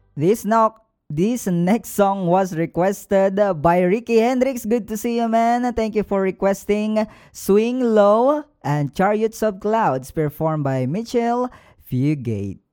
This now this next song was requested by Ricky Hendrix. Good to see you, man. Thank you for requesting Swing Low and Chariots of Clouds performed by Mitchell Fugate.